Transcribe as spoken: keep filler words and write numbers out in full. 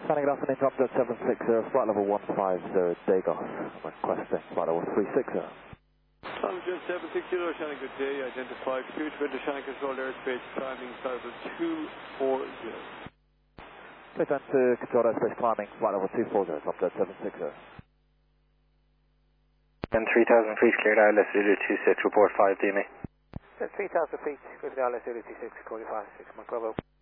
Scanning it afternoon, drop seven six zero, flight level one five zero, Dagos, requesting flight level three six zero. Longitude seven six zero, Shannon, good day. Identify future winter Shannon controlled airspace, climbing flight level two four zero. Please turn to controlled airspace climbing, flight level two four zero, drop seven six zero. And three thousand feet, cleared I L S zero two six, report five D M E. three thousand feet, cleared I L S zero two six, code five six, Mike Bravo.